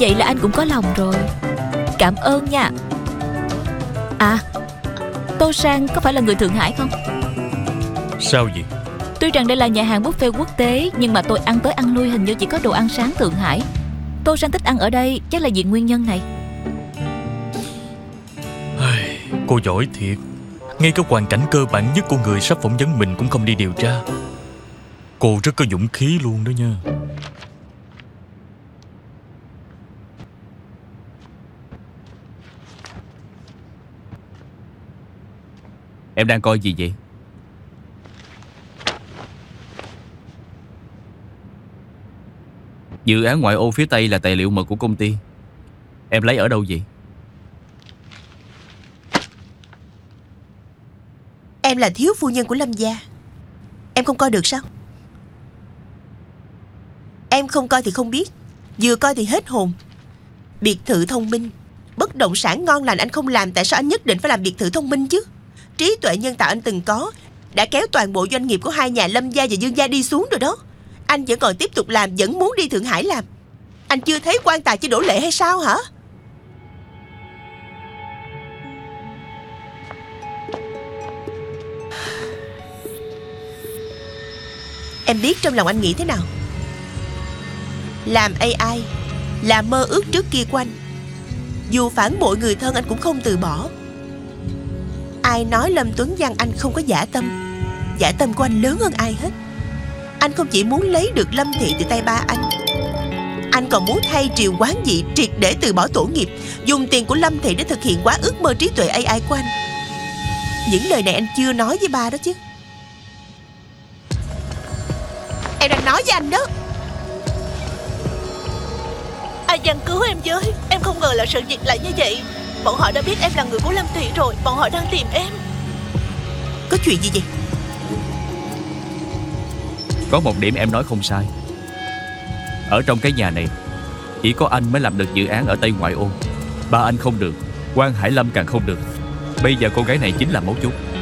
vậy là anh cũng có lòng rồi. Cảm ơn nha. À, Tô Sang có phải là người Thượng Hải không? Sao vậy? Tuy rằng đây là nhà hàng buffet quốc tế, nhưng mà tôi ăn tới ăn lui hình như chỉ có đồ ăn sáng Thượng Hải. Tô Sang thích ăn ở đây chắc là vì nguyên nhân này. Cô giỏi thiệt. Ngay cái hoàn cảnh cơ bản nhất của người sắp phỏng vấn mình cũng không đi điều tra. Cô rất có dũng khí luôn đó nha. Em đang coi gì vậy? Dự án ngoại ô phía Tây là tài liệu mật của công ty. Em lấy ở đâu vậy? Em là thiếu phu nhân của Lâm gia. Em không coi được sao? Em không coi thì không biết, vừa coi thì hết hồn. Biệt thự thông minh, bất động sản ngon lành anh không làm, tại sao anh nhất định phải làm biệt thự thông minh chứ? Trí tuệ nhân tạo anh từng có đã kéo toàn bộ doanh nghiệp của hai nhà Lâm gia và Dương gia đi xuống rồi đó. Anh vẫn còn tiếp tục làm, vẫn muốn đi Thượng Hải làm. Anh chưa thấy quan tài chưa đổ lệ hay sao hả? Em biết trong lòng anh nghĩ thế nào. Làm AI là mơ ước trước kia của anh. Dù phản bội người thân anh cũng không từ bỏ. Ai nói Lâm Tuấn Văn anh không có dã tâm. Dã tâm của anh lớn hơn ai hết. Anh không chỉ muốn lấy được Lâm Thị từ tay ba anh còn muốn thay triều quán dị, triệt để từ bỏ tổ nghiệp, dùng tiền của Lâm Thị để thực hiện quá ước mơ trí tuệ AI của anh. Những lời này anh chưa nói với ba đó chứ. Em đang nói với anh đó. Anh Văn cứu em với. Em không ngờ là sự việc lại như vậy. Bọn họ đã biết em là người của Lâm Thị rồi. Bọn họ đang tìm em. Có chuyện gì vậy? Có một điểm em nói không sai. Ở trong cái nhà này chỉ có anh mới làm được dự án ở Tây ngoại ô. Ba anh không được, Quan Hải Lâm càng không được. Bây giờ cô gái này chính là mấu chốt.